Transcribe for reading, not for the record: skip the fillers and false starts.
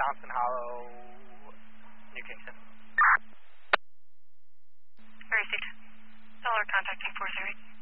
Johnson Hollow, New Kingston. Received. Dollar contacting 408.